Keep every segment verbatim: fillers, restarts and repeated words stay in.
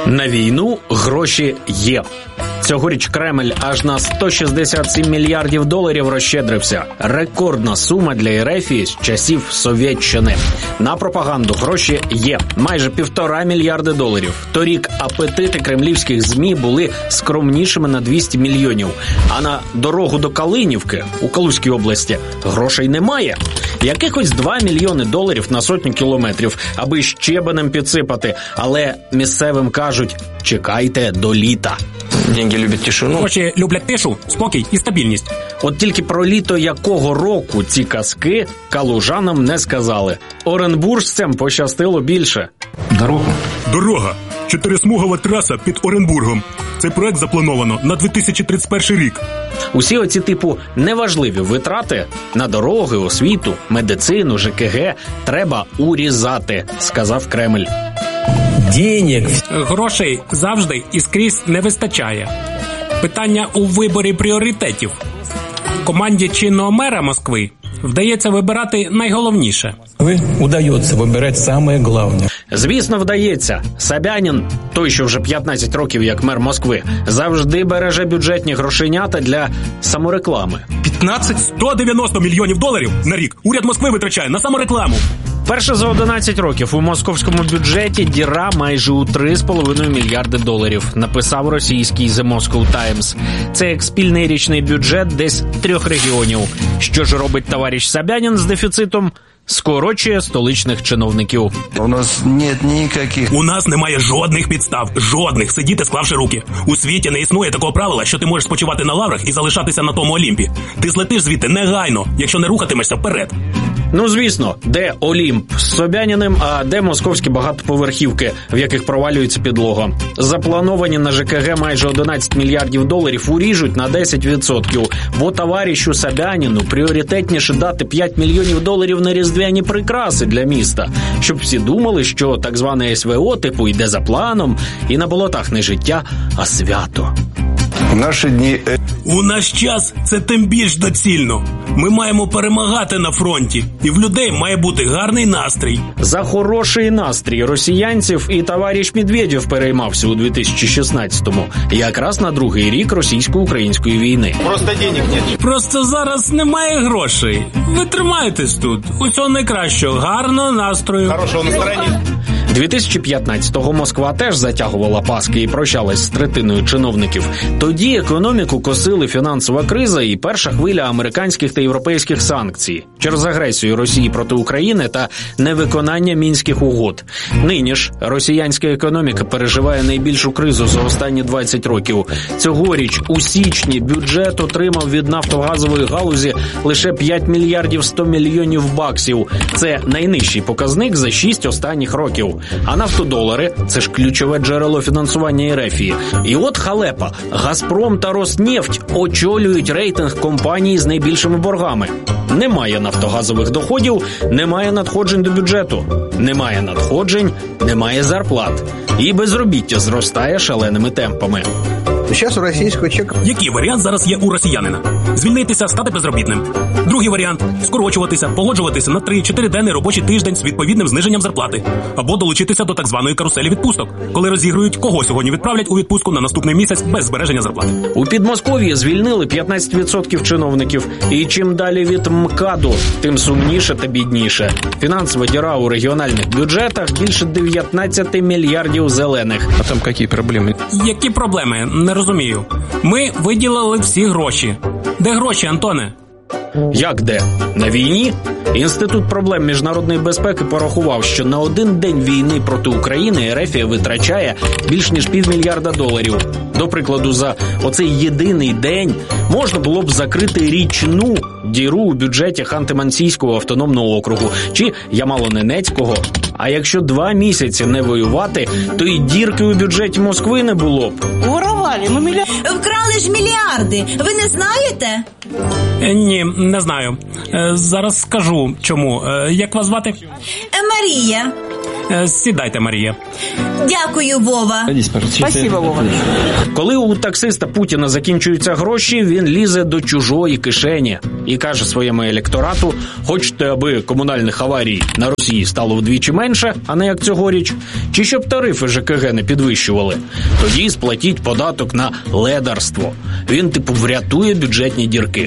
На війну гроші є. Цьогоріч Кремль аж на сто шістдесят сім мільярдів доларів розщедрився. Рекордна сума для Ерефії з часів Совєтщини. На пропаганду гроші є. Майже півтора мільярди доларів. Торік апетити кремлівських ЗМІ були скромнішими на двісті мільйонів. А на дорогу до Калинівки у Калузькій області грошей немає. Якихось два мільйони доларів на сотню кілометрів, аби щебенем підсипати. Але місцевим кажуть, чекайте до літа. Деньги люблять тишину. Гроші люблять тишу, спокій і стабільність. От тільки про літо якого року ці казки калужанам не сказали. Оренбуржцям пощастило більше. Дорога. Дорога. Чотирисмугова траса під Оренбургом. Цей проект заплановано на дві тисячі тридцять перший рік. Усі оці типу неважливі витрати на дороги, освіту, медицину, ЖКГ треба урізати, сказав Кремль. Денег. Грошей завжди і скрізь не вистачає. Питання у виборі пріоритетів. Команді чинного мера Москви вдається вибирати найголовніше. Ви вдається вибирати саме головне. Звісно, вдається. Собянін, той, що вже п'ятнадцять років як мер Москви, завжди береже бюджетні грошенята для самореклами. п'ятнадцять сто дев'яносто мільйонів доларів на рік уряд Москви витрачає на саморекламу. Перше за одинадцять років у московському бюджеті діра майже у три з половиною мільярди доларів, написав російський The Moscow Times. Це як спільний річний бюджет десь трьох регіонів. Що ж робить товариш Собянін з дефіцитом? Скорочує столичних чиновників. У нас нет ніяких... У нас немає жодних підстав, жодних, сидіти склавши руки. У світі не існує такого правила, що ти можеш спочивати на лаврах і залишатися на тому Олімпі. Ти злетиш звідти негайно, якщо не рухатимешся вперед. Ну, звісно, де Олімп з Собяніним, а де московські багатоповерхівки, в яких провалюється підлога. Заплановані на ЖКГ майже одинадцять мільярдів доларів уріжуть на десять відсотків. Бо товаришу Собяніну пріоритетніше дати п'ять мільйонів доларів на різдвяні прикраси для міста. Щоб всі думали, що так зване СВО типу йде за планом, і на болотах не життя, а свято. В наші дні... У наш час це тим більш доцільно. Ми маємо перемагати на фронті, і в людей має бути гарний настрій. За хороший настрій росіянців і товариш Медведєв переймався у дві тисячі шістнадцятому, якраз на другий рік російсько-української війни. Просто денег нет. Просто зараз немає грошей. Ви тримайтесь тут. Усього найкращого. Гарного настрою. Хорошого настроєння. дві тисячі п'ятнадцятого Москва теж затягувала паски і прощалась з третиною чиновників. Тоді економіку косили фінансова криза і перша хвиля американських та європейських санкцій через агресію Росії проти України та невиконання Мінських угод. Нині ж росіянська економіка переживає найбільшу кризу за останні двадцять років. Цьогоріч у січні бюджет отримав від нафтогазової галузі лише п'ять мільярдів сто мільйонів баксів. Це найнижчий показник за шість останніх років. А нафтодолари – це ж ключове джерело фінансування Ерефії. І от халепа. Газпром та Роснефть очолюють рейтинг компаній з найбільшими боргами. Немає нафтогазових доходів, немає надходжень до бюджету. Немає надходжень, немає зарплат. І безробіття зростає шаленими темпами. Зараз у російського чека... Який варіант зараз є у росіянина? Звільнитися, стати безробітним. Другий варіант – скорочуватися, погоджуватися на три-чотириденний робочий тиждень з відповідним зниженням зарплати. Або долучитися до так званої каруселі відпусток, коли розігрують, кого сьогодні відправлять у відпустку на наступний місяць без збереження зарплати. У Підмосков'ї звільнили п'ятнадцять відсотків чиновників. І чим далі від МКАДу, тим сумніше та бідніше. Фінансова діра у регіональних бюджетах більше дев'ятнадцять мільярдів зелених. А там які проблеми? Які проблеми? Не розумію. Ми виділили всі гроші. Де гроші, Антоне? Як де? На війні? Інститут проблем міжнародної безпеки порахував, що на один день війни проти України Ерефія витрачає більш ніж півмільярда доларів. До прикладу, за оцей єдиний день можна було б закрити річну діру у бюджеті Ханти-Мансійського автономного округу чи Ямало-Ненецького. А якщо два місяці не воювати, то і дірки у бюджеті Москви не було б. Воровали, ну мільярди. Вкрали ж мільярди. Ви не знаєте? Е, ні, не знаю. Е, зараз скажу, чому. Е, як вас звати? Е, Марія. Е, Сідайте, Марія. Дякую, Вова. Спасибо, Вова. Коли у таксиста Путіна закінчуються гроші, він лізе до чужої кишені і каже своєму електорату: хочете, аби комунальних аварій на Росії стало вдвічі менше, а не як цьогоріч, чи щоб тарифи ЖКГ не підвищували? Тоді сплатіть податок на ледарство. Він, типу, врятує бюджетні дірки.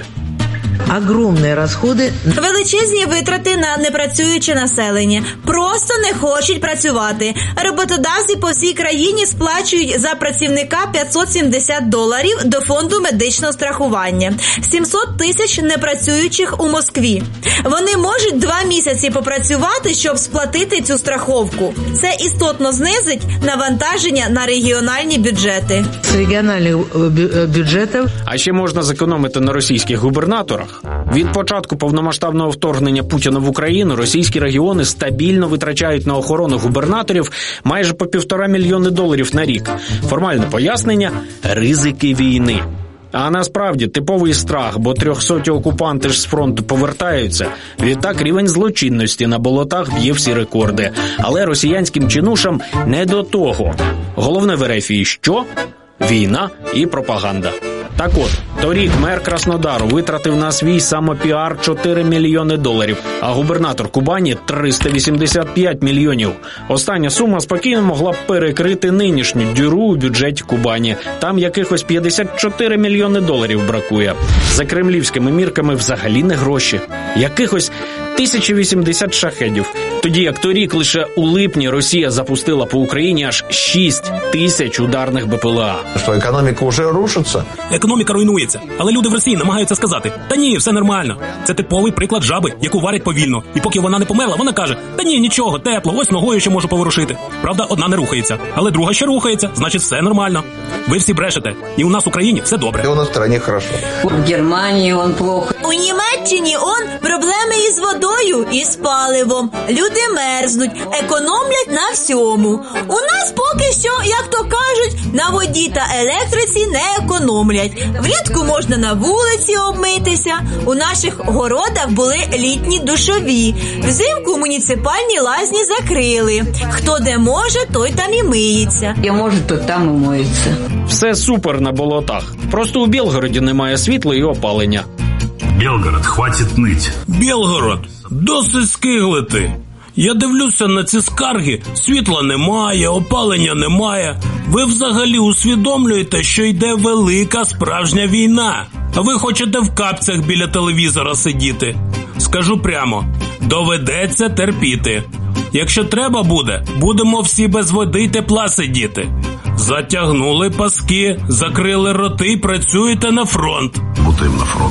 Огромные расходы. Величезні витрати на непрацююче населення. Просто не хочуть працювати. Роботодавці по всій країні сплачують за працівника п'ятсот сімдесят доларів до фонду медичного страхування. сімсот тисяч непрацюючих у Москві. Вони можуть два місяці попрацювати, щоб сплатити цю страховку. Це істотно знизить навантаження на регіональні бюджети. С региональных бю- бюджетов. А ще можна зекономити на російських губернаторах. Від початку повномасштабного вторгнення Путіна в Україну російські регіони стабільно витрачають на охорону губернаторів майже по півтора мільйони доларів на рік. Формальне пояснення – ризики війни. А насправді типовий страх, бо трьохсоті окупанти ж з фронту повертаються. Відтак рівень злочинності на болотах б'є всі рекорди. Але росіянським чинушам не до того. Головне в Ерефії що? Війна і пропаганда. Так от, торік мер Краснодару витратив на свій самопіар чотири мільйони доларів, а губернатор Кубані – триста вісімдесят п'ять мільйонів. Остання сума спокійно могла б перекрити нинішню діру у бюджеті Кубані. Там якихось п'ятдесят чотири мільйони доларів бракує. За кремлівськими мірками взагалі не гроші. Якихось тисяча вісімдесят шахедів. Тоді як торік лише у липні Росія запустила по Україні аж шість тисяч ударних БПЛА. Что, экономика уже рушится? Економіка руйнується, але люди в Росії намагаються сказати: та ні, все нормально. Це типовий приклад жаби, яку варять повільно. І поки вона не померла, вона каже: та ні, нічого, тепло, ось ногою ще можу поворушити. Правда, одна не рухається, але друга ще рухається, значить все нормально. Ви всі брешете, і у нас в Україні все добре. И у нас в стране хорошо. В Германии он плохо. У Німеччині он проблеми із водою і з паливом. Люди мерзнуть, економлять на всьому. У нас поки що, як то кажуть, на воді та електриці не економлять. Влітку можна на вулиці обмитися. У наших городах були літні душові. Взимку муніципальні лазні закрили. Хто де може, той там і миється. Я может, то там и моется. Все супер на болотах. Просто у Білгороді немає світла і опалення. Білгород, хватить нить. Білгород, досить скиглити. Я дивлюся на ці скарги. Світла немає, опалення немає. Ви взагалі усвідомлюєте, що йде велика справжня війна. А ви хочете в капцях біля телевізора сидіти. Скажу прямо, доведеться терпіти. Якщо треба буде, будемо всі без води й тепла сидіти. Затягнули паски, закрили роти й працюєте на фронт. Будемо на фронт.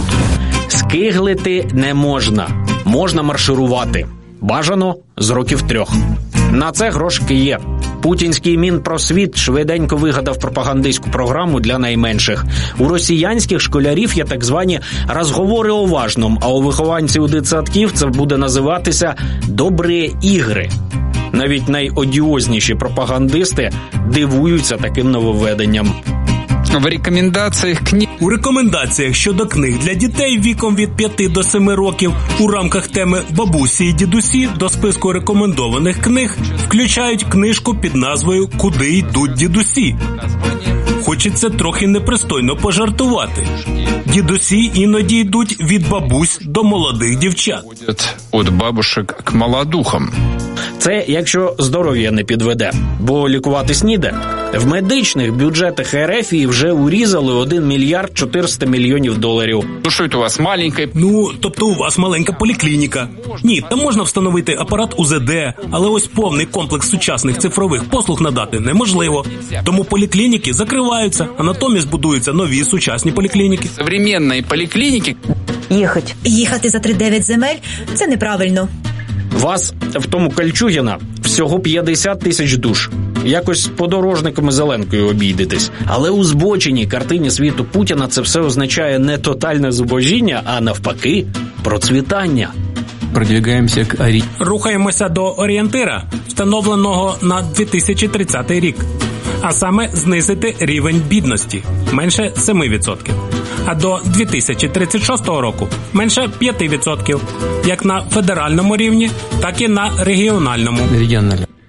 Скиглити не можна. Можна марширувати. Бажано з років трьох. На це грошики є. Путінський Мінпросвіт швиденько вигадав пропагандистську програму для найменших. У росіянських школярів є так звані «розговори о важном», а у вихованців дитсадків це буде називатися «добрі ігри». Навіть найодіозніші пропагандисти дивуються таким нововведенням. В рекомендаціях книг У рекомендаціях щодо книг для дітей віком від п'яти до семи років у рамках теми «Бабусі і дідусі» до списку рекомендованих книг включають книжку під назвою «Куди йдуть дідусі?». Хочеться трохи непристойно пожартувати. Дідусі іноді йдуть від бабусь до молодих дівчат. від бабушек к молодухам. Це якщо здоров'я не підведе, бо лікуватись ніде. В медичних бюджетах РФ вже урізали один мільярд чотириста мільйонів доларів. Ну що це у вас маленька? Ну, тобто у вас маленька поліклініка. Ні, там можна встановити апарат У З Д, але ось повний комплекс сучасних цифрових послуг надати неможливо. Тому поліклініки закриваються, а натомість будуються нові сучасні поліклініки. Современні поліклініки. Їхать. Їхати за три-дев'ять земель – це неправильно. Вас в тому Кольчугіна всього п'ятдесят тисяч душ. Якось подорожниками зеленкою обійдетесь. Але у збоченій картині світу Путіна це все означає не тотальне зубожіння, а навпаки процвітання. Продвигаємося к орі... Рухаємося до орієнтира, встановленого на дві тисячі тридцятий рік. А саме знизити рівень бідності – менше сім відсотків. А до дві тисячі тридцять шостого року – менше п'ять відсотків. Як на федеральному рівні, так і на регіональному. регіональному.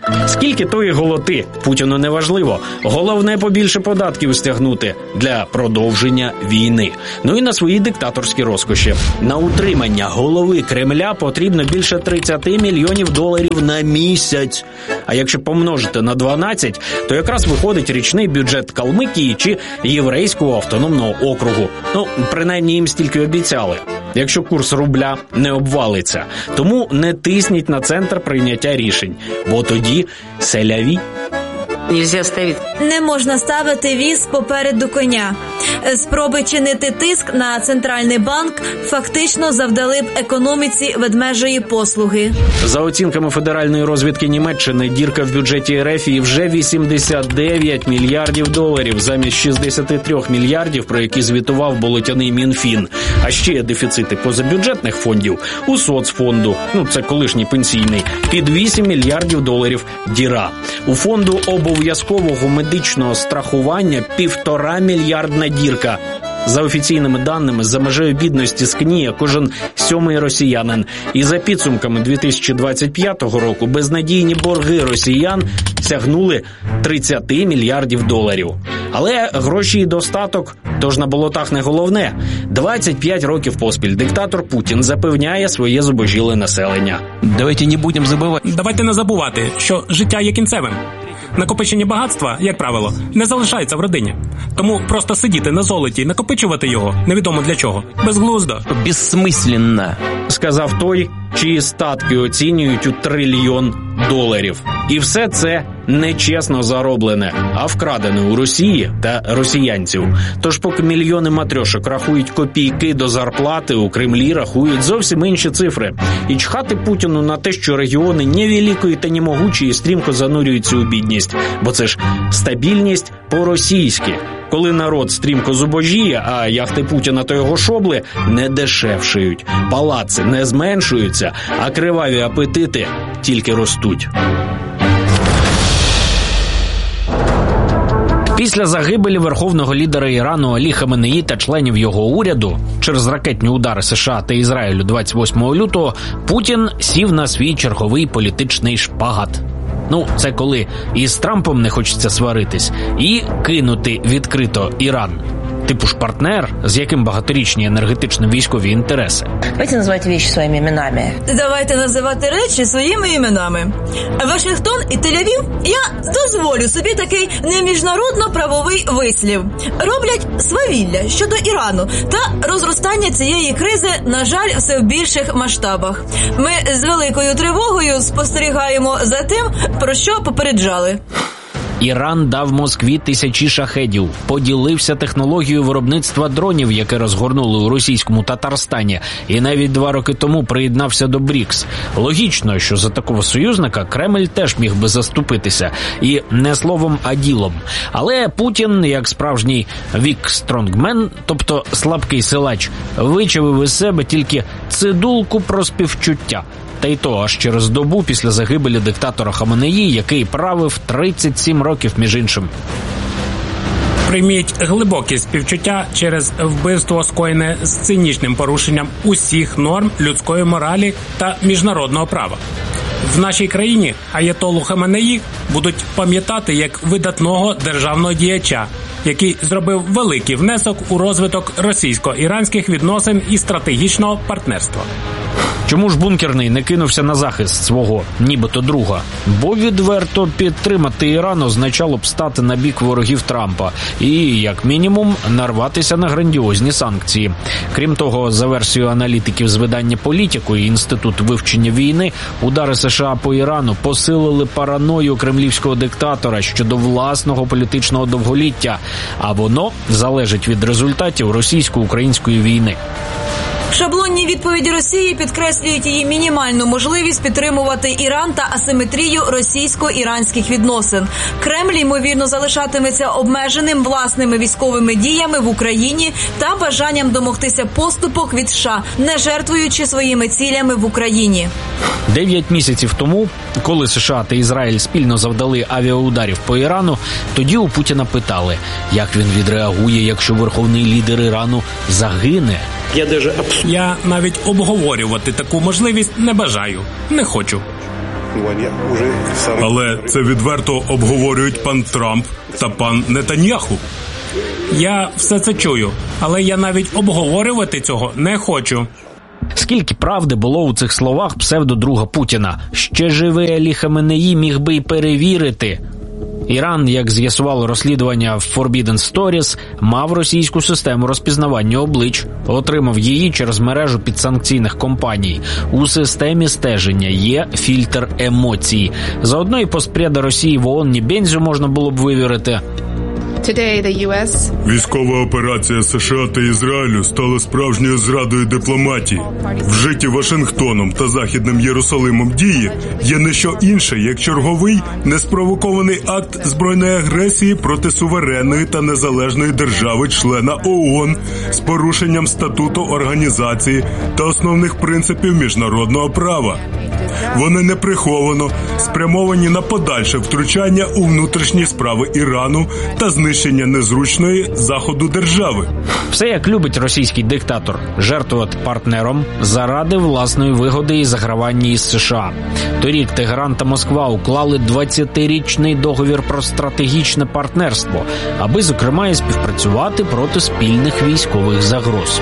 Скільки тої голоти Путіну не важливо. Головне побільше податків стягнути для продовження війни. Ну і на свої диктаторські розкоші. На утримання голови Кремля потрібно більше тридцять мільйонів доларів на місяць. А якщо помножити на дванадцять, то якраз виходить річний бюджет Калмикії чи Єврейського автономного округу. Ну, принаймні їм стільки обіцяли. Якщо курс рубля не обвалиться. Тому не тисніть на центр прийняття рішень, бо тоді селяві. Нельзя ставить. Не можна ставити віз попереду коня. Спроби чинити тиск на центральний банк фактично завдали б економіці ведмежої послуги. За оцінками федеральної розвідки Німеччини, дірка в бюджеті РФ вже вісімдесят дев'ять мільярдів доларів замість шістдесят три мільярдів, про які звітував болотяний Мінфін. А ще є дефіцити позабюджетних фондів у соцфонду, ну це колишній пенсійний, під вісім мільярдів доларів діра. У фонду обов'язкового медичного страхування півтора мільярдна дірка. За офіційними даними, за межею бідності скніє кожен сьомий росіянин. І за підсумками дві тисячі двадцять п'ятого року безнадійні борги росіян сягнули тридцять мільярдів доларів. Але гроші і достаток, тож на болотах не головне. двадцять п'ять років поспіль диктатор Путін запевняє своє зубожіле населення. Давайте не будемо забувати. Давайте не забувати, що життя є кінцевим. Накопичення багатства, як правило, не залишається в родині. Тому просто сидіти на золоті і накопичувати його невідомо для чого. Безглуздо. Безсмисленно. Сказав той, чиї статки оцінюють у трильйон доларів. І все це нечесно зароблене, а вкрадене у Росії та росіянців. Тож поки мільйони матрьошок рахують копійки до зарплати, у Кремлі рахують зовсім інші цифри. І чхати Путіну на те, що регіони невеликої та немогучої стрімко занурюються у бідність. Бо це ж стабільність по-російськи. Коли народ стрімко зубожіє, а яхти Путіна та його шобли не дешевшають. Палаци не зменшуються, а криваві апетити тільки ростуть. Після загибелі верховного лідера Ірану Алі Хаменеї та членів його уряду через ракетні удари США та Ізраїлю двадцять восьмого лютого Путін сів на свій черговий політичний шпагат. Ну, це коли і з Трампом не хочеться сваритись, і кинути відкрито Іран. Типу ж партнер, з яким багаторічні енергетично-військові інтереси. Давайте називати речі своїми іменами. Давайте називати речі своїми іменами. Вашингтон і Тель-Авів, я дозволю собі такий неміжнародно-правовий вислів. Роблять свавілля щодо Ірану та розростання цієї кризи, на жаль, все в більших масштабах. Ми з великою тривогою спостерігаємо за тим, про що попереджали. Іран дав Москві тисячі шахедів, поділився технологією виробництва дронів, яке розгорнули у російському Татарстані, і навіть два роки тому приєднався до БРІКС. Логічно, що за такого союзника Кремль теж міг би заступитися. І не словом, а ділом. Але Путін, як справжній вік-стронгмен, тобто слабкий силач, вичавив із себе тільки цидулку про співчуття. Та й то аж через добу після загибелі диктатора Хаменеї, який правив тридцять сім років, між іншим. Прийміть глибокі співчуття через вбивство, скоєне з цинічним порушенням усіх норм людської моралі та міжнародного права. В нашій країні аятоллу Хаменеї будуть пам'ятати як видатного державного діяча, який зробив великий внесок у розвиток російсько-іранських відносин і стратегічного партнерства. Чому ж бункерний не кинувся на захист свого, нібито друга? Бо відверто підтримати Іран означало б стати на бік ворогів Трампа і, як мінімум, нарватися на грандіозні санкції. Крім того, за версією аналітиків з видання «Політику» і Інститут вивчення війни, удари США по Ірану посилили параною кремлівського диктатора щодо власного політичного довголіття, а воно залежить від результатів російсько-української війни. Шаблонні відповіді Росії підкреслюють її мінімальну можливість підтримувати Іран та асиметрію російсько-іранських відносин. Кремль, ймовірно, залишатиметься обмеженим власними військовими діями в Україні та бажанням домогтися поступок від США, не жертвуючи своїми цілями в Україні. Дев'ять місяців тому, коли США та Ізраїль спільно завдали авіаударів по Ірану, тоді у Путіна питали, як він відреагує, якщо верховний лідер Ірану загине. Я даже Я навіть обговорювати таку можливість не бажаю, не хочу. Але це відверто обговорюють пан Трамп та пан Нетаньяху. Я все це чую, але я навіть обговорювати цього не хочу. Скільки правди було у цих словах псевдодруга Путіна? Ще живий Алі Хаменеї міг би й перевірити. Іран, як з'ясувало розслідування в Forbidden Stories, мав російську систему розпізнавання облич, отримав її через мережу підсанкційних компаній. У системі стеження є фільтр емоцій. Заодно і постпреда Росії в ООН Нібензю можна було б вивірити. Військова операція США та Ізраїлю стала справжньою зрадою дипломатії. Вжиті Вашингтоном та Західним Єрусалимом дії є не що інше, як черговий неспровокований акт збройної агресії проти суверенної та незалежної держави-члена ООН з порушенням статуту організації та основних принципів міжнародного права. Вони неприховано спрямовані на подальше втручання у внутрішні справи Ірану та знищення незручної Заходу держави. Все як любить російський диктатор – жертвувати партнером заради власної вигоди і загравання із США. Торік Тегеран та Москва уклали двадцятирічний договір про стратегічне партнерство, аби, зокрема, і співпрацювати проти спільних військових загроз.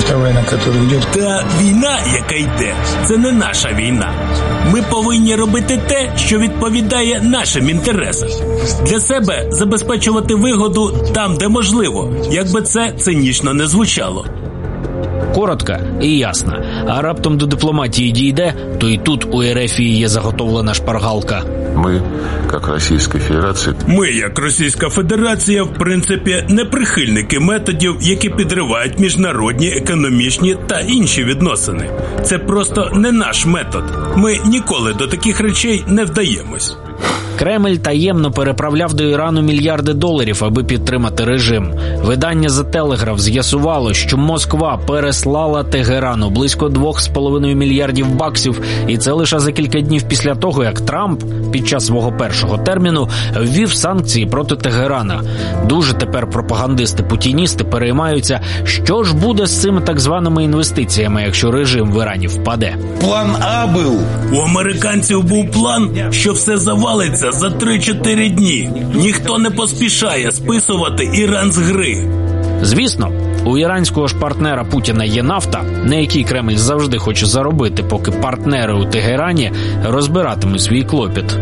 Та війна, яка йде, це не наша війна. Ми повинні робити те, що відповідає нашим інтересам. Для себе забезпечувати вигоду там, де можливо, як би це цинічно не звучало. Коротко і ясно. А раптом до дипломатії дійде, то і тут у Ерефії є заготовлена шпаргалка. Ми, як Російська Федерація... Ми, як Російська Федерація, в принципі, не прихильники методів, які підривають міжнародні, економічні та інші відносини. Це просто не наш метод. Ми ніколи до таких речей не вдаємось. Кремль таємно переправляв до Ірану мільярди доларів, аби підтримати режим. Видання The Telegraph з'ясувало, що Москва переслала Тегерану близько двох з половиною мільярдів баксів, і це лише за кілька днів після того, як Трамп під час свого першого терміну ввів санкції проти Тегерана. Дуже тепер пропагандисти-путіністи переймаються, що ж буде з цими так званими інвестиціями, якщо режим в Ірані впаде. План А був. У американців був план, що все завалиться за три-чотири дні. Ніхто не поспішає списувати Іран з гри. Звісно, у іранського ж партнера Путіна є нафта, на якій Кремль завжди хоче заробити, поки партнери у Тегерані розбиратимуть свій клопіт.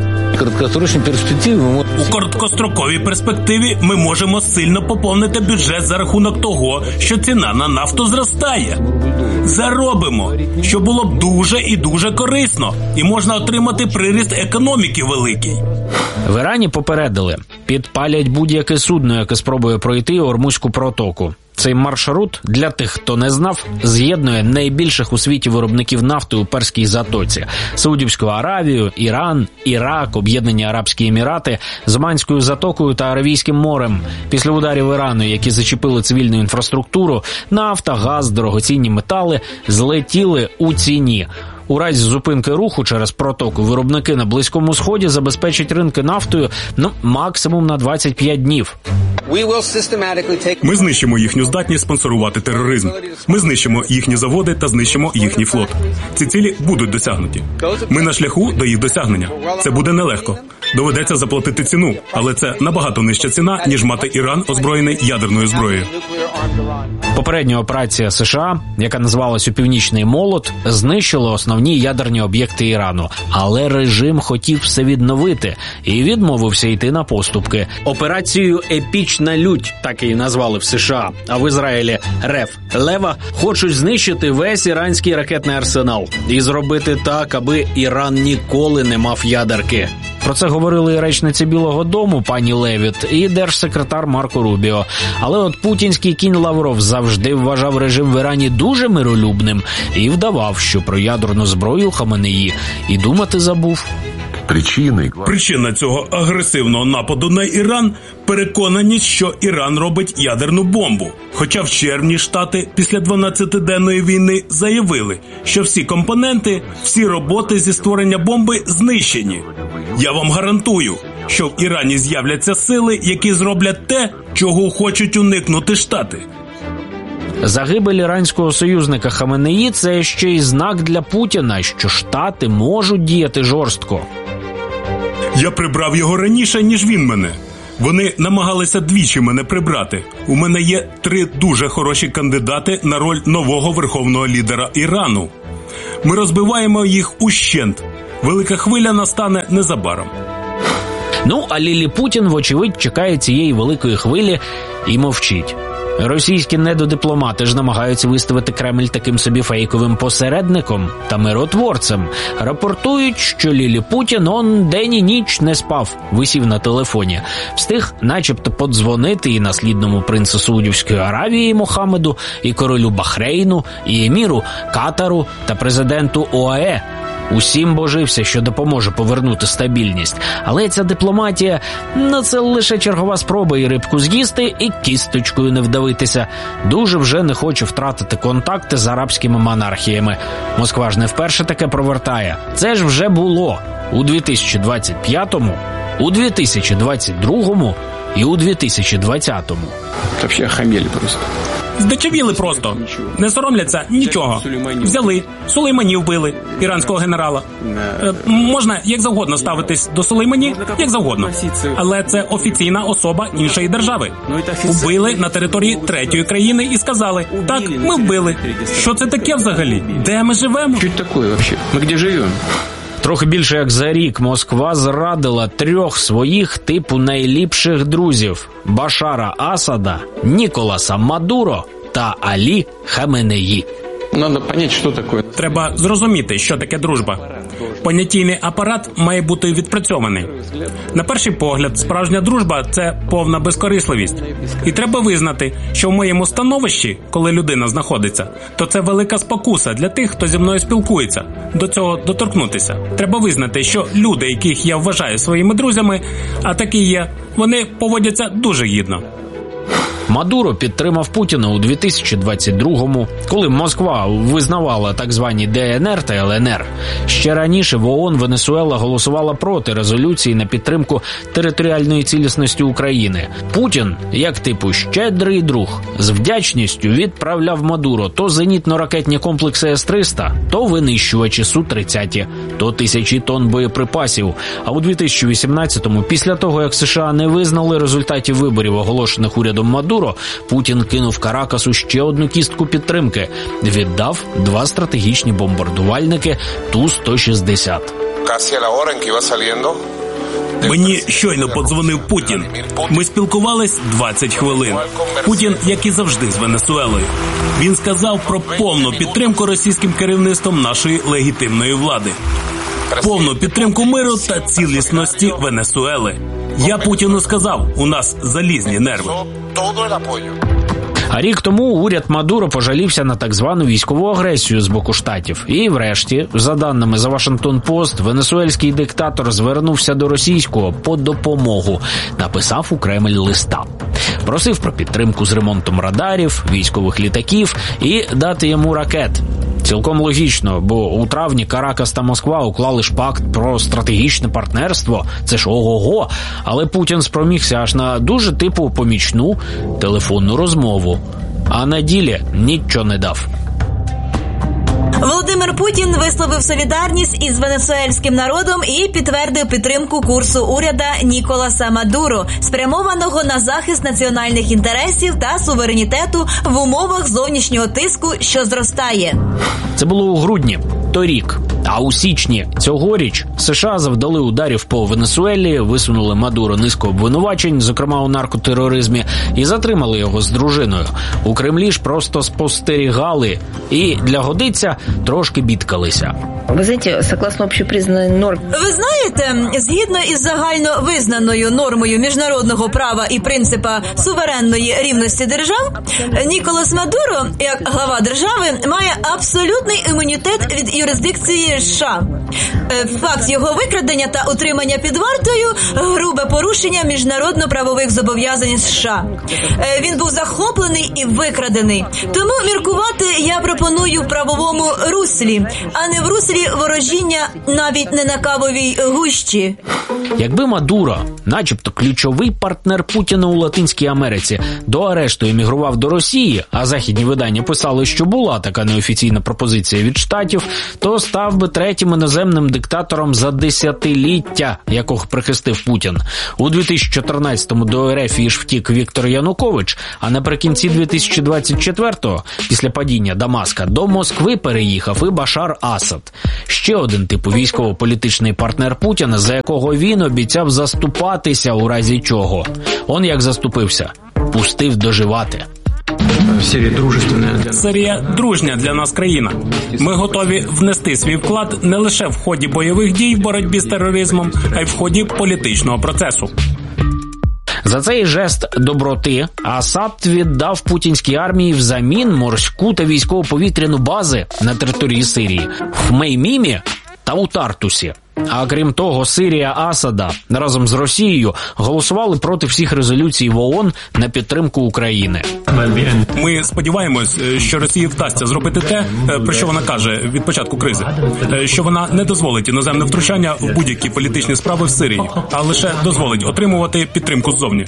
У короткостроковій перспективі ми можемо сильно поповнити бюджет за рахунок того, що ціна на нафту зростає. Заробимо, що було б дуже і дуже корисно, і можна отримати приріст економіки великий. В Ірані попередили, підпалять будь-яке судно, яке спробує пройти Ормузьку протоку. Цей маршрут, для тих, хто не знав, з'єднує найбільших у світі виробників нафти у Перській затоці – Саудівську Аравію, Іран, Ірак, Об'єднані Арабські Емірати, з Оманською затокою та Аравійським морем. Після ударів Ірану, які зачепили цивільну інфраструктуру, нафта, газ, дорогоцінні метали злетіли у ціні. У разі зупинки руху через протоку виробники на Близькому Сході забезпечать ринки нафтою, ну, максимум на двадцять п'ять днів. Ми знищимо їхню здатність спонсорувати тероризм. Ми знищимо їхні заводи та знищимо їхній флот. Ці цілі будуть досягнуті. Ми на шляху до їх досягнення. Це буде нелегко. Доведеться заплатити ціну, але це набагато нижча ціна, ніж мати Іран озброєний ядерною зброєю. Попередня операція США, яка називалась «У Північний молот», знищила основні ядерні об'єкти Ірану. Але режим хотів все відновити і відмовився йти на поступки. Операцію «Епічна лють», так її назвали в США, а в Ізраїлі «Рев Лева», хочуть знищити весь іранський ракетний арсенал і зробити так, аби Іран ніколи не мав ядерки. Про це говорили і речниці Білого дому пані Левіт, і держсекретар Марко Рубіо. Але от путінський кінь Лавров завжди вважав режим в Ірані дуже миролюбним і вдавав, що про ядерну зброю Хаменеї і думати забув. Причини. Причина цього агресивного нападу на Іран – переконаність, що Іран робить ядерну бомбу. Хоча в червні Штати після дванадцятиденної війни заявили, що всі компоненти, всі роботи зі створення бомби знищені. Я вам гарантую, що в Ірані з'являться сили, які зроблять те, чого хочуть уникнути Штати. Загибель іранського союзника Хаменеї – це ще й знак для Путіна, що Штати можуть діяти жорстко. Я прибрав його раніше, ніж він мене. Вони намагалися двічі мене прибрати. У мене є три дуже хороші кандидати на роль нового верховного лідера Ірану. Ми розбиваємо їх ущент. Велика хвиля настане незабаром. Ну, а Лілі Путін, вочевидь, чекає цієї великої хвилі і мовчить. Російські недодипломати ж намагаються виставити Кремль таким собі фейковим посередником та миротворцем. Рапортують, що Лілі Путін он день і ніч не спав, висів на телефоні. Встиг начебто подзвонити і наслідному принцу Саудівської Аравії Мохаммеду, і королю Бахрейну, і еміру Катару та президенту ОАЕ. Усім божився, що допоможе повернути стабільність. Але ця дипломатія – ну, це лише чергова спроба і рибку з'їсти, і кісточкою не вдавитися. Дуже вже не хоче втратити контакти з арабськими монархіями. Москва ж не вперше таке провертає. Це ж вже було у дві тисячі двадцять п'ятому, у дві тисячі двадцять другому і у дві тисячі двадцятому. Вообще охамели просто. Здичавіли просто. Не соромляться нічого. Взяли. Сулеймані вбили. Іранського генерала. Е, можна як завгодно ставитись до Сулеймані, як завгодно. Але це офіційна особа іншої держави. Вбили на території третьої країни і сказали: так, ми вбили. Що це таке взагалі? Де ми живемо? Що це таке взагалі? Ми де живемо? Трохи більше як за рік Москва зрадила трьох своїх типу найліпших друзів – Башара Асада, Ніколаса Мадуро та Алі Хаменеї. Надо понять, що таке. Треба зрозуміти, що таке дружба. Понятійний апарат має бути відпрацьований. На перший погляд, справжня дружба – це повна безкорисливість. І треба визнати, що в моєму становищі, коли людина знаходиться, то це велика спокуса для тих, хто зі мною спілкується. До цього доторкнутися. Треба визнати, що люди, яких я вважаю своїми друзями, а такі є, вони поводяться дуже гідно. Мадуро підтримав Путіна у дві тисячі двадцять другому, коли Москва визнавала так звані Де Ен Ер та Ел Ен Ер. Ще раніше в ООН Венесуела голосувала проти резолюції на підтримку територіальної цілісності України. Путін, як типу щедрий друг, з вдячністю відправляв Мадуро то зенітно-ракетні комплекси Ес триста, то винищувачі Су тридцять, то тисячі тонн боєприпасів. А у дві тисячі вісімнадцятому, після того, як США не визнали результатів виборів, оголошених урядом Мадуро, Путін кинув Каракасу ще одну кістку підтримки. Віддав два стратегічні бомбардувальники Ту сто шістдесят. Мені щойно подзвонив Путін. Ми спілкувались двадцять хвилин. Путін, як і завжди, з Венесуелою. Він сказав про повну підтримку російським керівництвом нашої легітимної влади. Повну підтримку миру та цілісності Венесуели. Я Путіну сказав, у нас залізні нерви. А рік тому уряд Мадуро пожалівся на так звану військову агресію з боку штатів. І врешті, за даними The Washington Post, венесуельський диктатор звернувся до російського по допомогу. Написав у Кремль листа. Просив про підтримку з ремонтом радарів, військових літаків і дати йому ракет. Цілком логічно, бо у травні Каракас та Москва уклали ж пакт про стратегічне партнерство. Це ж ого-го. Але Путін спромігся аж на дуже типу помічну телефонну розмову. А на ділі нічого не дав. Володимир Путін висловив солідарність із венесуельським народом і підтвердив підтримку курсу уряду Ніколаса Мадуро, спрямованого на захист національних інтересів та суверенітету в умовах зовнішнього тиску, що зростає. Це було у грудні торік. А у січні цьогоріч США завдали ударів по Венесуелі, висунули Мадуро низку обвинувачень, зокрема у наркотероризмі, і затримали його з дружиною. У Кремлі ж просто спостерігали і, для годиця, трошки бідкалися. Ви знаєте, согласно общепризнаної норм... Ви знаєте, згідно із загально визнаною нормою міжнародного права і принципа суверенної рівності держав, Ніколас Мадуро, як глава держави, має абсолютний імунітет від юрисдикції США. Факт його викрадення та утримання під вартою – грубе порушення міжнародно-правових зобов'язань США. Він був захоплений і викрадений. Тому міркувати я пропоную в правовому руслі, а не в руслі гострі ворожіння навіть не на кавовій гущі. Якби Мадуро, начебто ключовий партнер Путіна у Латинській Америці, до арешту емігрував до Росії, а західні видання писали, що була така неофіційна пропозиція від Штатів, то став би третім іноземним диктатором за десятиліття, якого прихистив Путін. У дві тисячі чотирнадцятому до РФ ж втік Віктор Янукович, а наприкінці дві тисячі двадцять четвертого, після падіння Дамаска, до Москви переїхав і Башар Асад. Ще один типу військово-політичний партнер Путіна, за якого він обіцяв заступатися у разі чого. Он як заступився. Пустив доживати. Сирія – дружня для нас країна. Ми готові внести свій вклад не лише в ході бойових дій в боротьбі з тероризмом, а й в ході політичного процесу. За цей жест доброти Асад віддав путінській армії взамін морську та військово-повітряну бази на території Сирії в Меймімі та у Тартусі. А крім того, Сирія Асада разом з Росією голосували проти всіх резолюцій в ООН на підтримку України. Ми сподіваємось, що Росії вдасться зробити те, про що вона каже від початку кризи. Що вона не дозволить іноземне втручання в будь-які політичні справи в Сирії, а лише дозволить отримувати підтримку ззовні.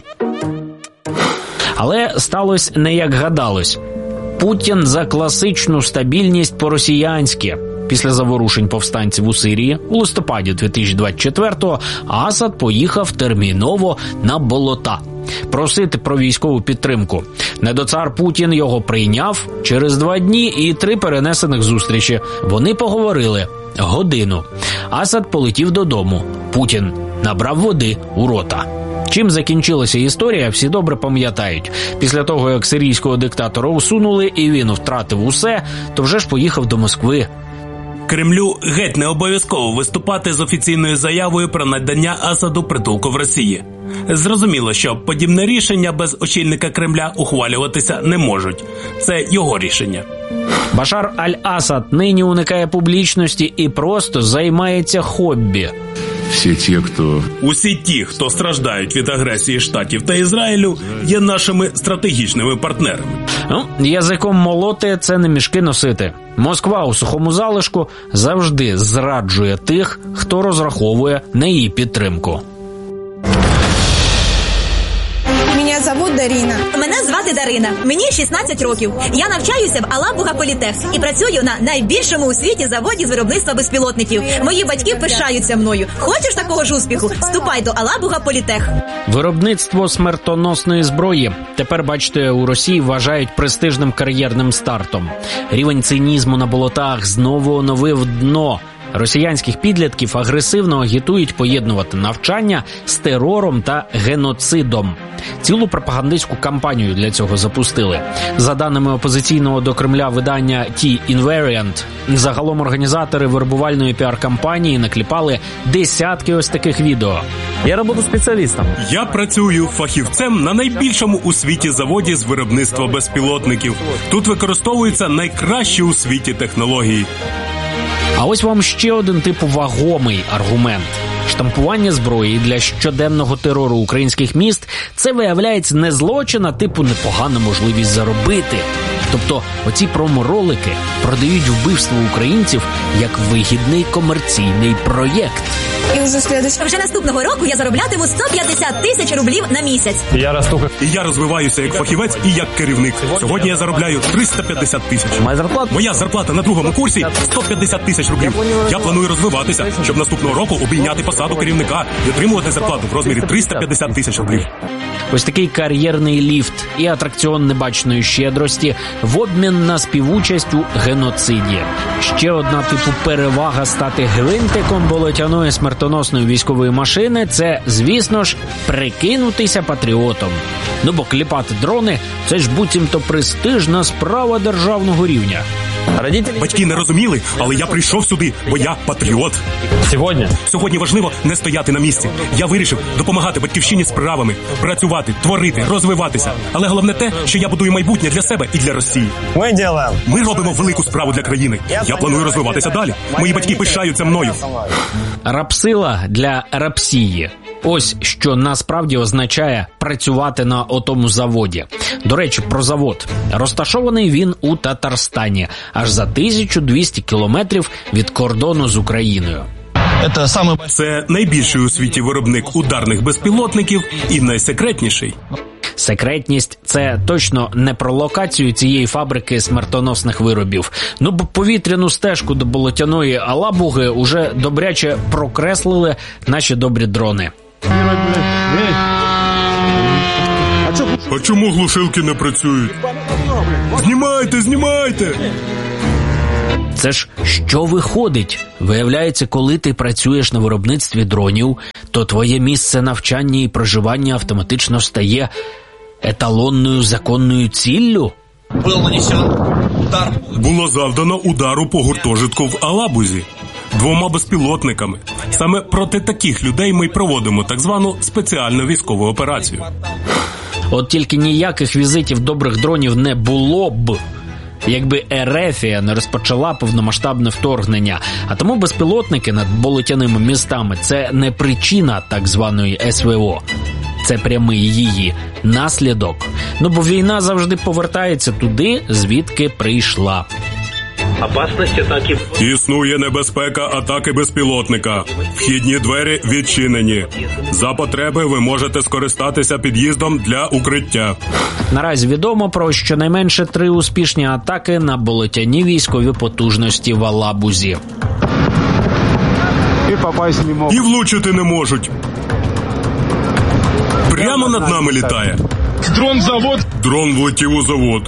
Але сталося не як гадалось. Путін за класичну стабільність по-росіянськи. Після заворушень повстанців у Сирії у листопаді дві тисячі двадцять четвертого Асад поїхав терміново на болота просити про військову підтримку. Недоцар Путін його прийняв через два дні і три перенесених зустрічі. Вони поговорили годину. Асад полетів додому. Путін набрав води у рота. Чим закінчилася історія, всі добре пам'ятають. Після того, як сирійського диктатора усунули і він втратив усе, то вже ж поїхав до Москви. Кремлю геть не обов'язково виступати з офіційною заявою про надання Асаду притулку в Росії. Зрозуміло, що подібне рішення без очільника Кремля ухвалюватися не можуть. Це його рішення. Башар аль-Асад нині уникає публічності і просто займається хобі. Всі ті, хто... Усі ті, хто страждають від агресії Штатів та Ізраїлю, є нашими стратегічними партнерами. Ну, язиком молоти – це не мішки носити. Москва у сухому залишку завжди зраджує тих, хто розраховує на її підтримку. Мене звуть Дарина. Мене звати Дарина. Мені шістнадцять років. Я навчаюся в Алабуга Політех і працюю на найбільшому у світі заводі з виробництва безпілотників. Мої батьки пишаються мною. Хочеш такого ж успіху? Вступай до Алабуга Політех. Виробництво смертоносної зброї тепер, бачите, у Росії вважають престижним кар'єрним стартом. Рівень цинізму на болотах знову оновив дно. Росіянських підлітків агресивно агітують поєднувати навчання з терором та геноцидом. Цілу пропагандистську кампанію для цього запустили. За даними опозиційного до Кремля видання T-Invariant, загалом організатори вербувальної піар-кампанії накліпали десятки ось таких відео. Я працюю спеціалістом. Я працюю фахівцем на найбільшому у світі заводі з виробництва безпілотників. Тут використовуються найкращі у світі технології. А ось вам ще один типу вагомий аргумент. Штампування зброї для щоденного терору українських міст – це, виявляється, не злочин, а типу непогана можливість заробити. Тобто оці проморолики продають вбивство українців як вигідний комерційний проєкт. І вже слідуючого... Вже наступного року я зароблятиму сто п'ятдесят тисяч рублів на місяць. Я росту. І я розвиваюся як фахівець і як керівник. Сьогодні я заробляю триста п'ятдесят тисяч. Моя зарплата? Моя зарплата на другому курсі сто п'ятдесят тисяч рублів. Я планую розвиватися, щоб наступного року обійняти посаду керівника і отримувати зарплату в розмірі триста п'ятдесят тисяч рублів. Ось такий кар'єрний ліфт і атракціон небаченої щедрості в обмін на співучасть у геноциді. Ще одна типу перевага стати гвинтиком болотяної смертоносної військової машини – це, звісно ж, прикинутися патріотом. Ну бо кліпати дрони – це ж буцімто престижна справа державного рівня. Батьки не розуміли, але я прийшов сюди, бо я патріот. Сьогодні? Сьогодні важливо не стояти на місці. Я вирішив допомагати батьківщині справами, працювати, творити, розвиватися. Але головне те, що я будую майбутнє для себе і для Росії. Ми робимо. Ми робимо велику справу для країни. Я планую розвиватися далі. Мої батьки пишаються мною. Рапсила для рапсії. Ось що насправді означає працювати на отому заводі. До речі, про завод. Розташований він у Татарстані, аж за тисячу двісті кілометрів від кордону з Україною. Це найбільший у світі виробник ударних безпілотників і найсекретніший. Секретність – це точно не про локацію цієї фабрики смертоносних виробів. Ну, бо повітряну стежку до болотяної Алабуги уже добряче прокреслили наші добрі дрони. А чому глушилки не працюють? Знімайте, знімайте! Це ж що виходить? Виявляється, коли ти працюєш на виробництві дронів, то твоє місце навчання і проживання автоматично стає еталонною законною ціллю? Було завдано удару по гуртожитку в Алабузі двома безпілотниками. Саме проти таких людей ми й проводимо так звану спеціальну військову операцію. От тільки ніяких візитів добрих дронів не було б, якби Ерефія не розпочала повномасштабне вторгнення. А тому безпілотники над болотяними містами – це не причина так званої ес ве о. Це прямий її наслідок. Ну, бо війна завжди повертається туди, звідки прийшла. Існує небезпека атаки безпілотника. Вхідні двері відчинені. За потреби ви можете скористатися під'їздом для укриття. Наразі відомо про щонайменше три успішні атаки на болотяні військові потужності в Алабузі. І влучити не можуть. Прямо над нами літає. Дрон завод. Дрон влетів у завод.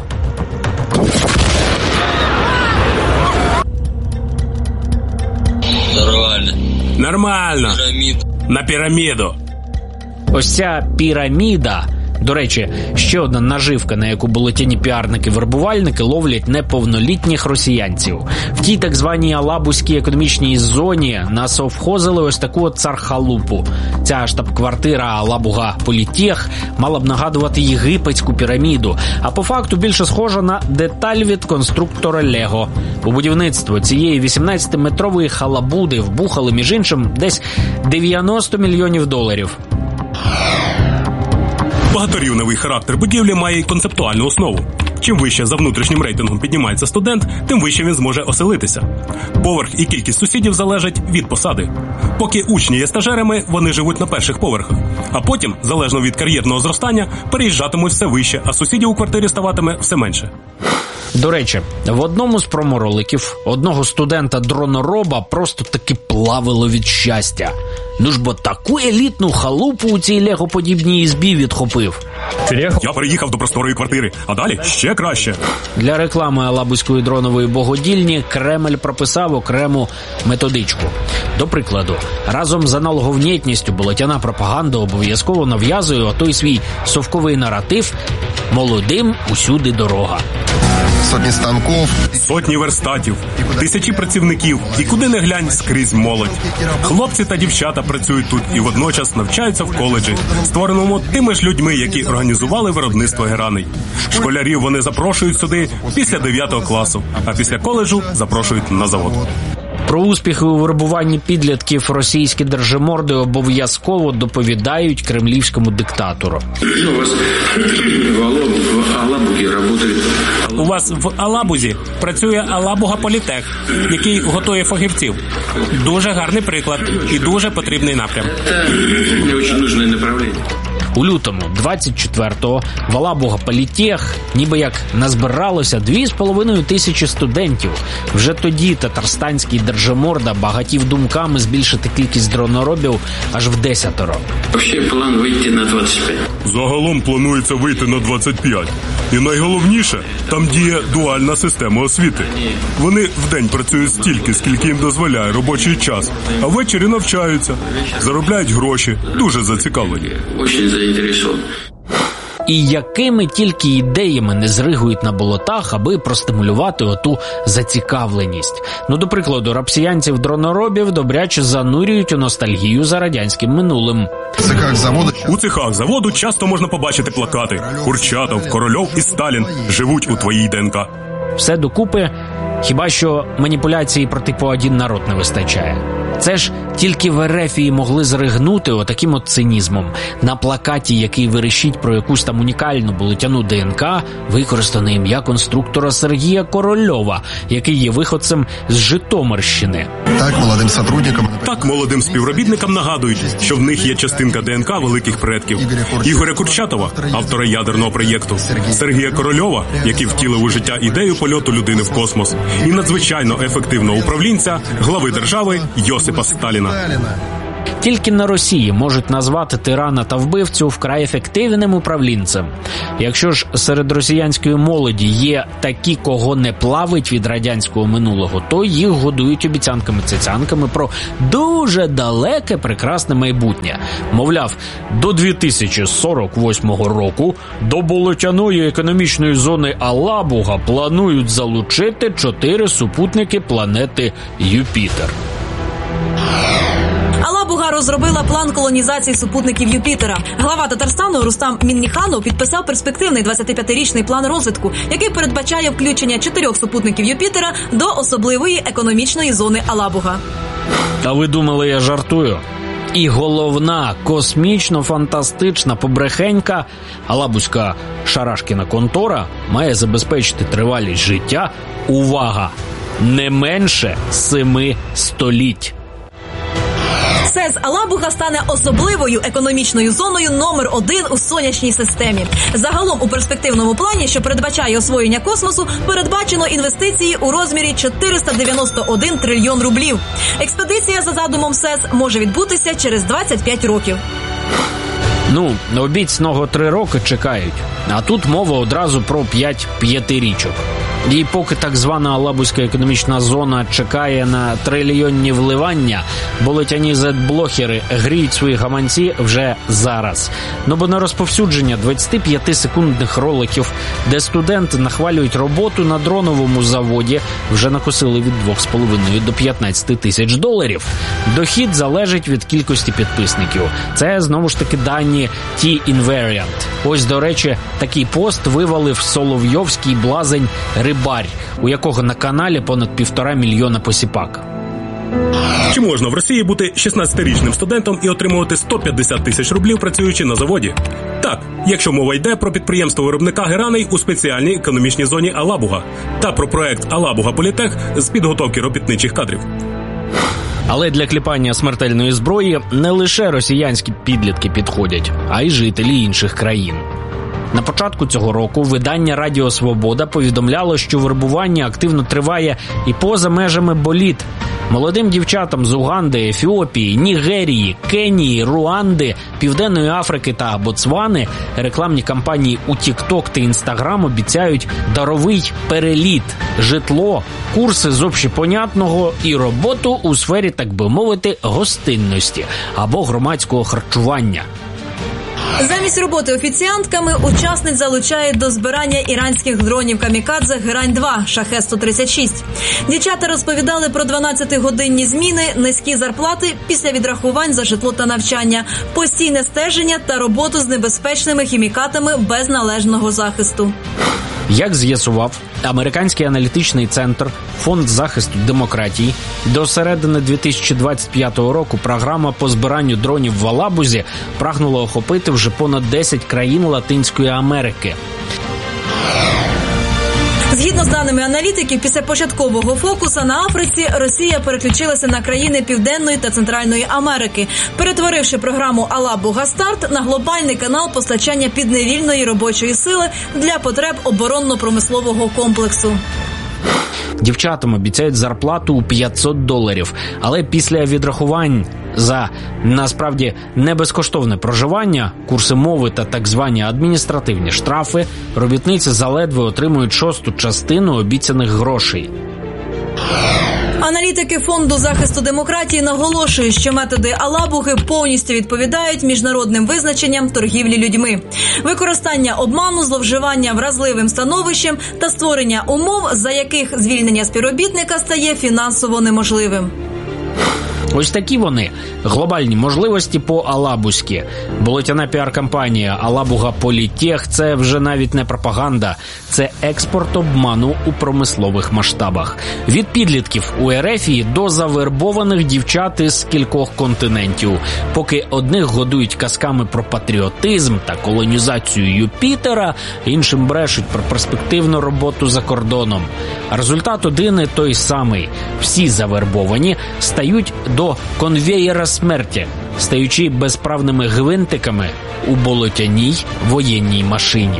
Нормально. Нормально. Пірамід. На піраміду. Ось ця піраміда, до речі, ще одна наживка, на яку болотяні піарники-вербувальники ловлять неповнолітніх росіянців. В тій так званій Алабузькій економічній зоні насовхозили ось таку от цархалупу. Ця штаб-квартира Алабуга Політех мала б нагадувати єгипетську піраміду, а по факту більше схожа на деталь від конструктора Лего. У будівництво цієї вісімнадцятиметрової халабуди вбухали, між іншим, десь дев'яносто мільйонів доларів. Багаторівневий характер будівлі має й концептуальну основу. Чим вище за внутрішнім рейтингом піднімається студент, тим вище він зможе оселитися. Поверх і кількість сусідів залежать від посади. Поки учні є стажерами, вони живуть на перших поверхах. А потім, залежно від кар'єрного зростання, переїжджатимуть все вище, а сусідів у квартирі ставатиме все менше. До речі, в одному з промороликів одного студента-дронороба просто таки плавило від щастя. Ну ж бо таку елітну халупу у цій лего-подібній ізбі відхопив. Я переїхав до просторої квартири, а далі ще краще. Для реклами Алабузької дронової богодільні Кремль прописав окрему методичку. До прикладу, разом з аналоговнєтністю болотяна пропаганда обов'язково нав'язує отой свій совковий наратив «Молодим усюди дорога». Сотні станків, сотні верстатів, тисячі працівників, і куди не глянь, скрізь молодь. Хлопці та дівчата працюють тут і водночас навчаються в коледжі, створеному тими ж людьми, які організували виробництво гераней. Школярів вони запрошують сюди після дев'ятого класу, а після коледжу запрошують на завод. Про успіхи у вербуванні підлітків російські держиморди обов'язково доповідають кремлівському диктатору. У вас в Алабузі працює Алабуга Політех, який готує фахівців. Дуже гарний приклад і дуже потрібний напрям. У лютому двадцять четвертого в Алабуга Політех ніби як назбиралося дві з половиною тисячі студентів. Вже тоді татарстанський держиморда багатів думками збільшити кількість дроноробів аж в десятеро. План вийти на двадцять п'ять. Загалом планується вийти на двадцять п'ять. І найголовніше, там діє дуальна система освіти. Вони вдень працюють стільки, скільки їм дозволяє робочий час, а ввечері навчаються, заробляють гроші, дуже зацікавлені. Дуже заінтересовані. І якими тільки ідеями не зригують на болотах, аби простимулювати оту зацікавленість. Ну, до прикладу, рапсіянців-дроноробів добряче занурюють у ностальгію за радянським минулим. У цехах заводу часто можна побачити плакати «Курчатов, Корольов і Сталін живуть у твоїй ДНК». Все докупи, хіба що маніпуляції про типу один народ не вистачає. Це ж тільки в Ерефії могли зригнути отаким от цинізмом. На плакаті, який верещить про якусь там унікальну болотяну ДНК, використане ім'я конструктора Сергія Корольова, який є виходцем з Житомирщини. Так, молодим сотрудникам... Так, молодим співробітникам нагадують, що в них є частинка ДНК великих предків. Ігоря Курчатова, автора ядерного проєкту, Сергія Корольова, який втілив у життя ідею польоту людини в космос, і надзвичайно ефективного управлінця, глави держави Йосипа Сталіна. Тільки на Росії можуть назвати тирана та вбивцю вкрай ефективним управлінцем. Якщо ж серед росіянської молоді є такі, кого не плавить від радянського минулого, то їх годують обіцянками-цяцянками про дуже далеке прекрасне майбутнє. Мовляв, до дві тисячі сорок восьмого року до болотяної економічної зони Алабуга планують залучити чотири супутники планети Юпітер. Алабуга розробила план колонізації супутників Юпітера. Глава Татарстану Рустам Мінніханов підписав перспективний двадцятип'ятирічний план розвитку, який передбачає включення чотирьох супутників Юпітера до особливої економічної зони Алабуга. Та ви думали, я жартую? І головна космічно-фантастична побрехенька алабузька шарашкіна контора має забезпечити тривалість життя, увага, не менше семи століть. СЕС Алабуга стане особливою економічною зоною номер один у сонячній системі. Загалом у перспективному плані, що передбачає освоєння космосу, передбачено інвестиції у розмірі чотириста дев'яносто один трильйон рублів. Експедиція за задумом СЕС може відбутися через двадцять п'ять років. Ну, обіцяного три роки чекають, а тут мова одразу про п'ять п'ятирічок. І поки так звана Алабузька економічна зона чекає на трильйонні вливання, болотяні зет-блогери гріють свої гаманці вже зараз. Ну бо на розповсюдження двадцятип'ятисекундних роликів, де студенти нахвалюють роботу на дроновому заводі, вже накосили від двох з половиною до п'ятнадцяти тисяч доларів. Дохід залежить від кількості підписників. Це, знову ж таки, дані T-Invariant. Ось, до речі, такий пост вивалив соловйовський блазень Рибарь, у якого на каналі понад півтора мільйона посіпак. Чи можна в Росії бути шістнадцятирічним студентом і отримувати сто п'ятдесят тисяч рублів, працюючи на заводі? Так, якщо мова йде про підприємство виробника гераней у спеціальній економічній зоні Алабуга та про проект Алабуга Політех з підготовки робітничих кадрів. Але для кліпання смертельної зброї не лише росіянські підлітки підходять, а й жителі інших країн. На початку цього року видання «Радіо Свобода» повідомляло, що вербування активно триває і поза межами боліт. Молодим дівчатам з Уганди, Ефіопії, Нігерії, Кенії, Руанди, Південної Африки та Ботсвани рекламні кампанії у Тік-Ток та Інстаграм обіцяють даровий переліт, житло, курси з общепонятного і роботу у сфері, так би мовити, гостинності або громадського харчування. Замість роботи офіціантками учасниць залучають до збирання іранських дронів камікадзе Герань два Шахед сто тридцять шість. Дівчата розповідали про дванадцятигодинні зміни, низькі зарплати після відрахувань за житло та навчання, постійне стеження та роботу з небезпечними хімікатами без належного захисту. Як з'ясував американський аналітичний центр Фонд захисту демократії, до середини дві тисячі двадцять п'ятого року програма по збиранню дронів в Алабузі прагнула охопити вже понад десять країн Латинської Америки. Згідно з даними аналітиків, після початкового фокуса на Африці Росія переключилася на країни Південної та Центральної Америки, перетворивши програму «Алабуга Старт» на глобальний канал постачання підневільної робочої сили для потреб оборонно-промислового комплексу. Дівчатам обіцяють зарплату у п'ятсот доларів, але після відрахувань за, насправді, небезкоштовне проживання, курси мови та так звані адміністративні штрафи, робітниці заледве отримують шосту частину обіцяних грошей. Аналітики Фонду захисту демократії наголошують, що методи Алабуги повністю відповідають міжнародним визначенням торгівлі людьми. Використання обману, зловживання вразливим становищем та створення умов, за яких звільнення співробітника стає фінансово неможливим. Ось такі вони глобальні можливості по-алабузьки. Болотяна піар-кампанія «Алабуга Політех» – це вже навіть не пропаганда, це експорт обману у промислових масштабах. Від підлітків у РФ до завербованих дівчат із кількох континентів. Поки одних годують казками про патріотизм та колонізацію Юпітера, іншим брешуть про перспективну роботу за кордоном. Результат один і той самий. Всі завербовані стають до конвеєра смерті, стаючи безправними гвинтиками у болотяній воєнній машині.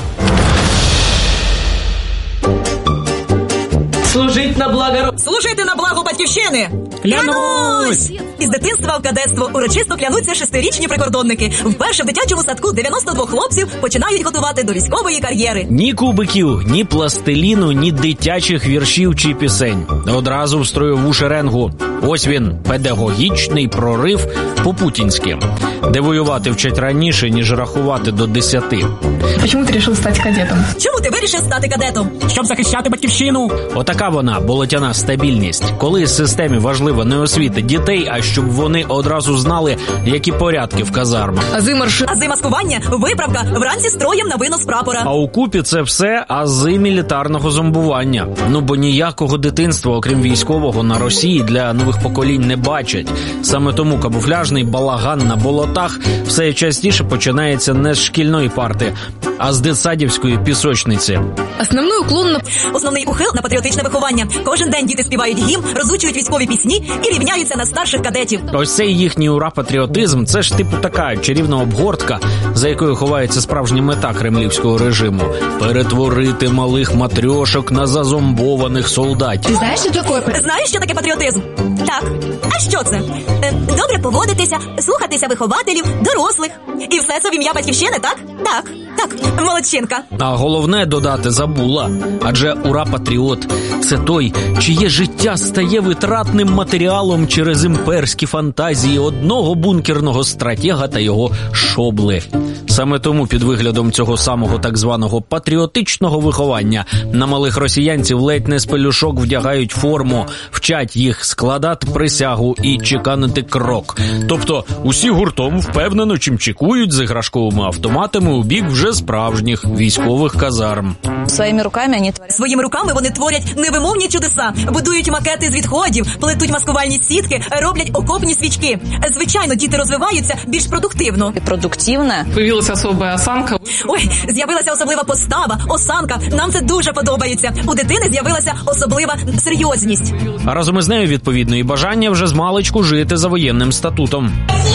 Служить на благо... Служити на благо батьківщини! Клянусь! Із дитинства в кадетство урочисто клянуться шестирічні прикордонники. Вперше в дитячому садку дев'яносто два хлопців починають готувати до військової кар'єри. Ні кубиків, ні пластиліну, ні дитячих віршів чи пісень. Одразу в строєву шеренгу. Ось він, педагогічний прорив по-путінськи. Де воювати вчать раніше, ніж рахувати до десяти. Чому ти вирішив стати кадетом? Чому ти вирішив стати кадетом? Щоб захищати батьківщину. Отака вона, болотяна стабільність. Коли системі важлива не освіта дітей, а щоб вони одразу знали, які порядки в казармах. Ази марш... Ази маскування, виправка, вранці строєм на винос прапора. А у купі це все ази мілітарного зомбування. Ну бо ніякого дитинства, окрім військового, на Росії для нових поколінь не бачать. Саме тому камуфляжний балаган на болотах все частіше починається не з шкільної парти, а з дитсадівської пісочниці. Основний уклон на... Основний ухил на патріотичне виховання. Кожен день діти співають гімн, розучують військові пісні і рівняються на старших кадетів. Ось цей їхній ура-патріотизм – це ж типу така чарівна обгортка, за якою ховається справжня мета кремлівського режиму – перетворити малих матрьошок на зазомбованих солдатів. Ти знаєш, що таке? Знаєш, що таке патріотизм? Так. А що це? Добре поводитися, слухатися вихователів, дорослих. І все це в ім'я батьківщини, так? Так. Так, молодчинка. А головне додати забула. Адже ура-патріот – це той, чиє життя стає витратним матеріалом через імперські фантазії одного бункерного стратега та його шобли. Саме тому під виглядом цього самого так званого патріотичного виховання на малих росіянців ледь не з пелюшок вдягають форму, вчать їх складати присягу і чеканити крок. Тобто усі гуртом впевнено чимчикують з іграшковими автоматами у бік вже справжніх військових казарм. Своїми руками вони Своїми руками вони творять невимовні чудеса, будують макети з відходів, плетуть маскувальні сітки, роблять окопні свічки. Звичайно, діти розвиваються більш продуктивно. Продуктивно. Появилася особа осанка. Ой, з'явилася особлива постава, осанка. Нам це дуже подобається. У дитини з'явилася особлива серйозність. А разом із нею, відповідно, і бажання вже з маличку жити за воєнним статутом.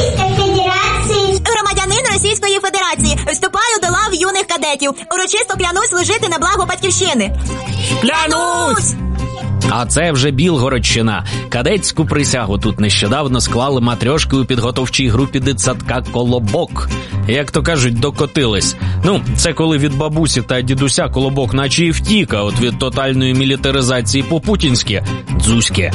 Громадянин Російської Федерації. Вступаю до лав юних кадетів. Урочисто клянусь служити на благо батьківщини. Клянусь! А це вже Білгородщина. Кадетську присягу тут нещодавно склали матрьошки у підготовчій групі дитсадка «Колобок». Як то кажуть, докотились. Ну, це коли від бабусі та дідуся Колобок наче і втік, а от від тотальної мілітаризації по-путінськи – дзузьке.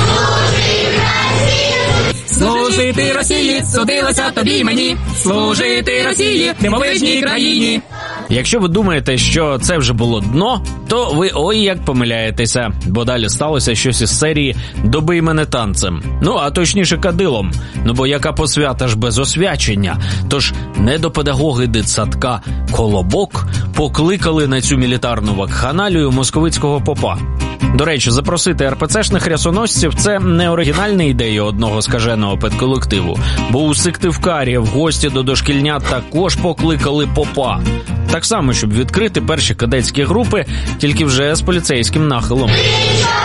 Служити Росії, судилося тобі й мені. Служити Росії, дивовижній країні. Якщо ви думаєте, що це вже було дно, то ви ой як помиляєтеся, бо далі сталося щось із серії «Добий мене танцем». Ну, а точніше кадилом. Ну, бо яка посвята ж без освячення? Тож недопедагоги дитсадка «Колобок» покликали на цю мілітарну вакханалію московицького попа. До речі, запросити ер пе цешних хресоносців – це не оригінальна ідея одного скаженого педколективу, бо у Сиктивкарі в гості до дошкільнят також покликали попа. Так само, щоб відкрити перші кадетські групи, тільки вже з поліцейським нахилом.